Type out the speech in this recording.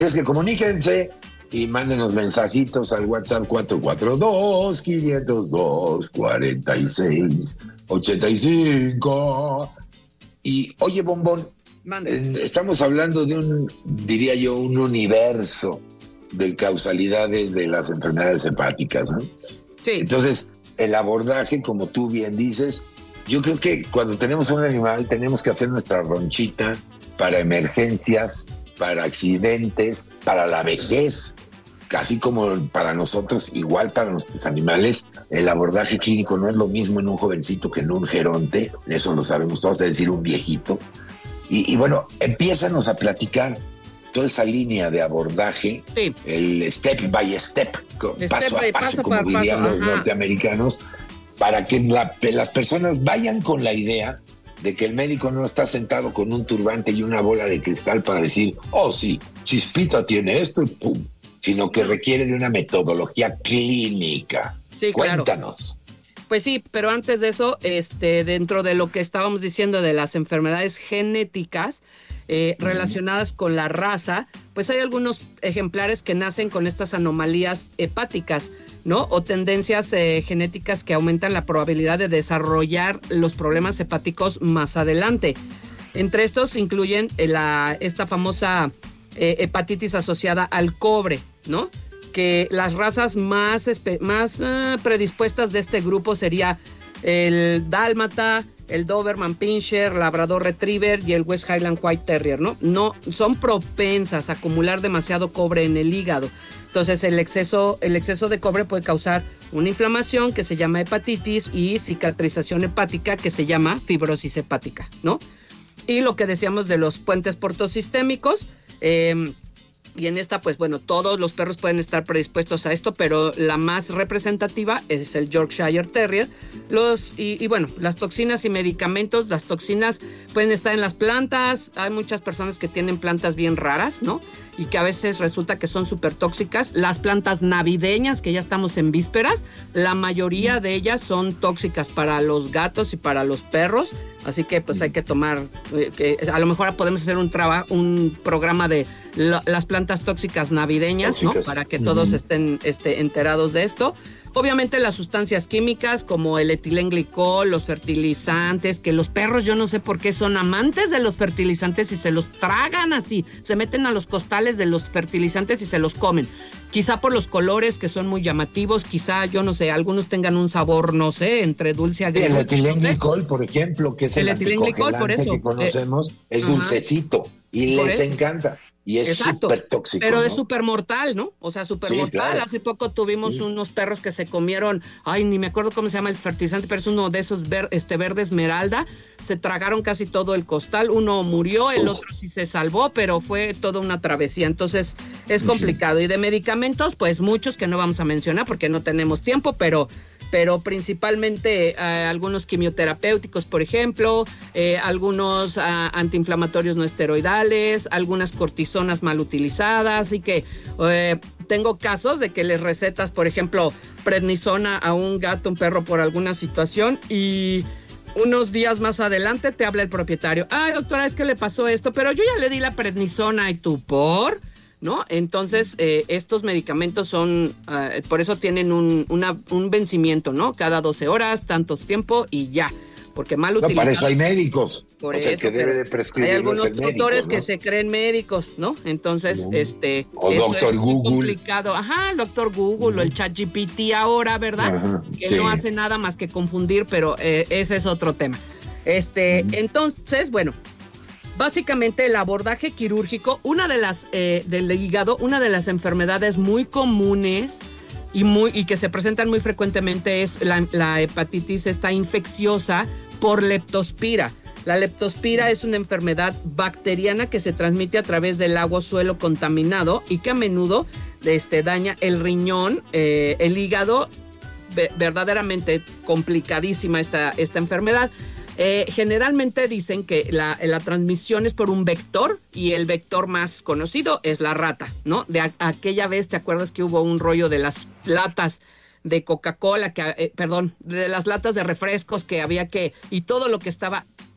Es que comuníquense y mándenos mensajitos al WhatsApp 442-502-4685. Y oye, Bombón, estamos hablando de diría yo, un universo de causalidades de las enfermedades hepáticas, ¿no? Sí. Entonces, el abordaje, como tú bien dices, yo creo que cuando tenemos un animal tenemos que hacer nuestra ronchita para emergencias, para accidentes, para la vejez, así como para nosotros, igual para nuestros animales. El abordaje clínico no es lo mismo en un jovencito que en un geronte, eso lo sabemos todos, es decir, un viejito. Y bueno, empiézanos a platicar toda esa línea de abordaje, sí, el step by step, paso a paso, como dirían los norteamericanos, para que las personas vayan con la idea de que el médico no está sentado con un turbante y una bola de cristal para decir, oh sí, Chispita tiene esto y pum, sino que requiere de una metodología clínica. Sí, Cuéntanos. Claro. Pues sí, pero antes de eso, dentro de lo que estábamos diciendo de las enfermedades genéticas relacionadas con la raza, pues hay algunos ejemplares que nacen con estas anomalías hepáticas, ¿no? O tendencias genéticas que aumentan la probabilidad de desarrollar los problemas hepáticos más adelante. Entre estos incluyen esta famosa hepatitis asociada al cobre, ¿no? Que las razas más predispuestas de este grupo sería el dálmata, el Doberman Pinscher, Labrador Retriever y el West Highland White Terrier, ¿no? No son propensas a acumular demasiado cobre en el hígado. Entonces el exceso de cobre puede causar una inflamación que se llama hepatitis y cicatrización hepática que se llama fibrosis hepática, ¿no? Y lo que decíamos de los puentes portosistémicos, y en esta, pues bueno, todos los perros pueden estar predispuestos a esto, pero la más representativa es el Yorkshire Terrier. Y bueno, las toxinas y medicamentos, las toxinas pueden estar en las plantas. Hay muchas personas que tienen plantas bien raras, ¿no? Y que a veces resulta que son súper tóxicas. Las plantas navideñas, que ya estamos en vísperas, la mayoría de ellas son tóxicas para los gatos y para los perros. Así que pues hay que tomar, a lo mejor podemos hacer un programa de las plantas tóxicas navideñas, ¿no? Para que todos estén enterados de esto. Obviamente las sustancias químicas como el etilenglicol, los fertilizantes, que los perros yo no sé por qué son amantes de los fertilizantes y se los tragan así, se meten a los costales de los fertilizantes y se los comen. Quizá por los colores que son muy llamativos, quizá, yo no sé, algunos tengan un sabor, no sé, entre dulce y agrio. El etilenglicol, por ejemplo, que es el etilenglicol, por eso, que conocemos, es dulcecito y les encanta. Y es súper tóxico. Pero ¿no? es súper mortal, ¿no? O sea, súper mortal. Claro. Hace poco tuvimos unos perros que se comieron, ni me acuerdo cómo se llama el fertilizante, pero es uno de esos verde esmeralda. Se tragaron casi todo el costal. Uno murió, el otro sí se salvó, pero fue toda una travesía. Entonces, es complicado. Y de medicamentos, pues muchos que no vamos a mencionar porque no tenemos tiempo, pero principalmente algunos quimioterapéuticos, por ejemplo, algunos antiinflamatorios no esteroidales, algunas cortisonas mal utilizadas, y que tengo casos de que les recetas, por ejemplo, prednisona a un gato, un perro por alguna situación, y unos días más adelante te habla el propietario, doctora, es que le pasó esto, pero yo ya le di la prednisona, y tú, ¿por...? ¿No? Entonces, estos medicamentos son, por eso tienen un vencimiento, ¿no? Cada 12 horas, tantos tiempo y ya. Porque mal utilizados. Para eso hay médicos. Por eso, que debe de prescribir. Hay algunos doctores que se creen médicos, ¿no? Entonces, o doctor Google. Muy complicado. El doctor Google o el ChatGPT ahora, ¿verdad? Que no hace nada más que confundir, pero ese es otro tema. Entonces, bueno. Básicamente el abordaje quirúrgico, del hígado, una de las enfermedades muy comunes y que se presentan muy frecuentemente es la hepatitis esta infecciosa por leptospira. La leptospira es una enfermedad bacteriana que se transmite a través del agua o suelo contaminado y que a menudo daña el riñón, el hígado, verdaderamente complicadísima esta enfermedad. Generalmente dicen que la transmisión es por un vector y el vector más conocido es la rata, ¿no? De aquella vez, ¿te acuerdas que hubo un rollo de las latas de Coca-Cola, de las latas de refrescos que había y todo lo que estaba